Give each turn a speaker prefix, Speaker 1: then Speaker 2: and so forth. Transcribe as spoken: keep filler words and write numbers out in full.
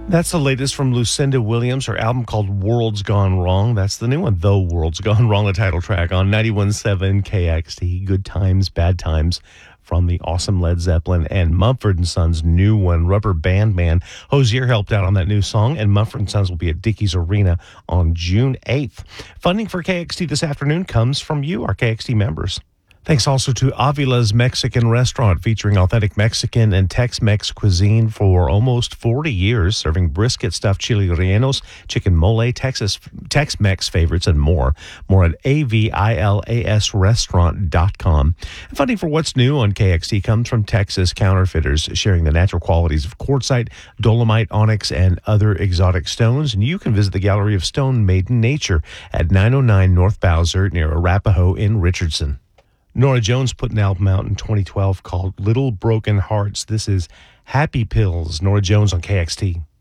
Speaker 1: That's the latest from Lucinda Williams, her album called World's Gone Wrong. That's the new one, though World's Gone Wrong, the title track on ninety-one point seven K X T. Good Times, Bad Times from the awesome Led Zeppelin and Mumford and Sons' new one, Rubber Band Man. Hozier helped out on that new song, and Mumford and Sons will be at Dickies Arena on June eighth. Funding for K X T this afternoon comes from you, our K X T members. Thanks also to Avila's Mexican Restaurant, featuring authentic Mexican and Tex-Mex cuisine for almost forty years, serving brisket, stuffed chili rellenos, chicken mole, Texas Tex-Mex favorites, and more. More at A V I L A S restaurant dot com. And funding for What's New on K X T comes from Texas Counterfeiters, sharing the natural qualities of quartzite, dolomite, onyx, and other exotic stones. And you can visit the Gallery of Stone Made in Nature at nine oh nine North Bowser near Arapahoe in Richardson. Norah Jones put an album out in twenty twelve called Little Broken Hearts. This is Happy Pills. Norah Jones on K X T.